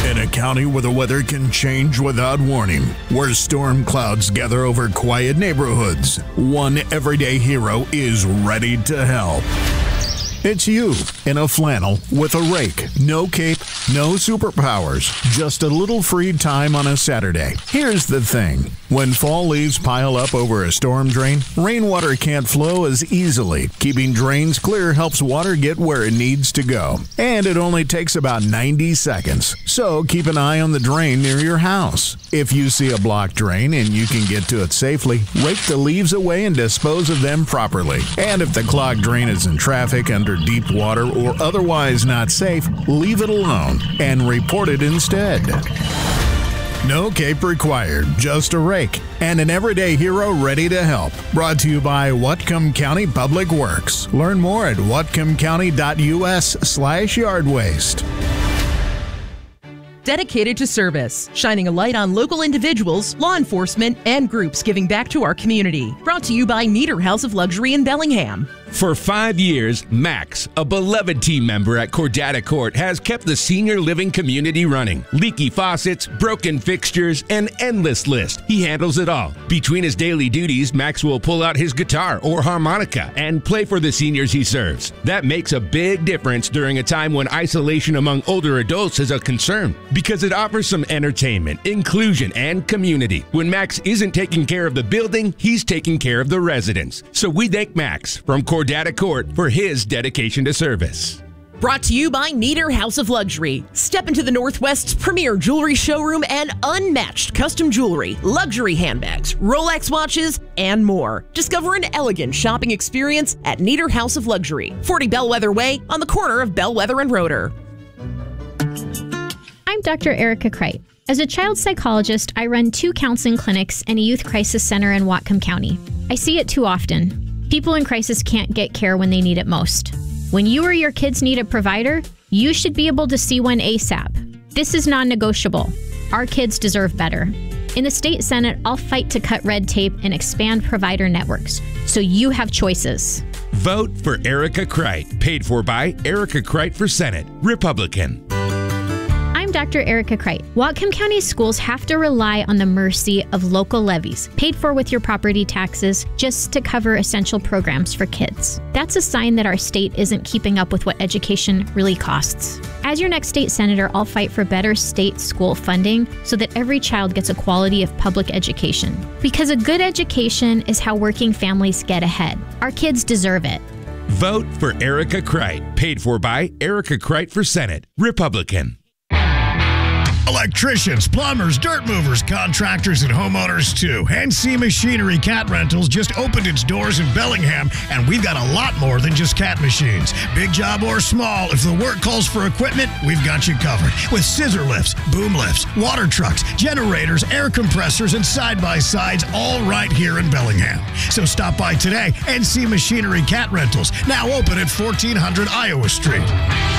In a county where the weather can change without warning, where storm clouds gather over quiet neighborhoods, one everyday hero is ready to help. It's you in a flannel with a rake. No cape, no superpowers, just a little free time on a Saturday. Here's the thing. When fall leaves pile up over a storm drain, rainwater can't flow as easily. Keeping drains clear helps water get where it needs to go. And it only takes about 90 seconds. So keep an eye on the drain near your house. If you see a blocked drain and you can get to it safely, rake the leaves away and dispose of them properly. And if the clogged drain is in traffic, under deep water, or otherwise not safe, leave it alone and report it instead. No cape required, just a rake and an everyday hero ready to help. Brought to you by Whatcom County Public Works. Learn more at whatcomcounty.us/yard waste. Dedicated to service, shining a light on local individuals, law enforcement, and groups giving back to our community. Brought to you by Nieder House of Luxury in Bellingham. For 5 years, Max, a beloved team member at Cordata Court, has kept the senior living community running. Leaky faucets, broken fixtures, an endless list. He handles it all. Between his daily duties, Max will pull out his guitar or harmonica and play for the seniors he serves. That makes a big difference during a time when isolation among older adults is a concern, because it offers some entertainment, inclusion, and community. When Max isn't taking care of the building, he's taking care of the residents. So we thank Max from Cordata Court for his dedication to service. Brought to you by Nieder House of Luxury. Step into the Northwest's premier jewelry showroom and unmatched custom jewelry, luxury handbags, Rolex watches, and more. Discover an elegant shopping experience at Nieder House of Luxury, 40 Bellwether Way on the corner of Bellwether and Roeder. I'm Dr. Erica Kreit. As a child psychologist, I run 2 counseling clinics and a youth crisis center in Whatcom County. I see it too often. People in crisis can't get care when they need it most. When you or your kids need a provider, you should be able to see one ASAP. This is non-negotiable. Our kids deserve better. In the state senate, I'll fight to cut red tape and expand provider networks, so you have choices. Vote for Erica Kreit. Paid for by Erica Kreit for Senate, Republican. I'm Dr. Erica Kreit. Whatcom County schools have to rely on the mercy of local levies, paid for with your property taxes, just to cover essential programs for kids. That's a sign that our state isn't keeping up with what education really costs. As your next state senator, I'll fight for better state school funding so that every child gets a quality of public education. Because a good education is how working families get ahead. Our kids deserve it. Vote for Erica Kreit. Paid for by Erica Kreit for Senate, Republican. Electricians, plumbers, dirt movers, contractors, and homeowners too. NC Machinery Cat Rentals just opened its doors in Bellingham, and we've got a lot more than just cat machines. Big job or small, if the work calls for equipment, we've got you covered. With scissor lifts, boom lifts, water trucks, generators, air compressors, and side-by-sides, all right here in Bellingham. So stop by today. NC Machinery Cat Rentals, now open at 1400 Iowa Street.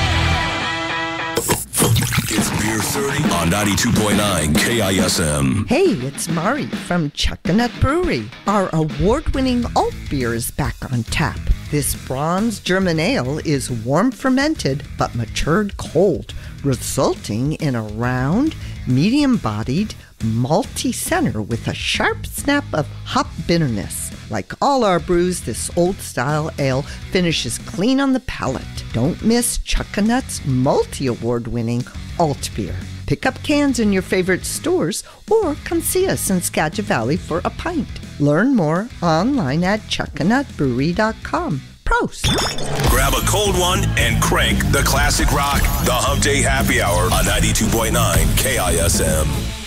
It's Beer 30 on 92.9 KISM. Hey, it's Mari from Chuckanut Brewery. Our award-winning alt beer is back on tap. This bronze German ale is warm fermented but matured cold, resulting in a round, medium-bodied, malty center with a sharp snap of hop bitterness. Like all our brews, this old-style ale finishes clean on the palate. Don't miss Chuckanut's multi-award-winning alt beer. Pick up cans in your favorite stores or come see us in Skagit Valley for a pint. Learn more online at chuckanutbrewery.com. Prost! Grab a cold one and crank the classic rock, the Hump Day Happy Hour on 92.9 KISM.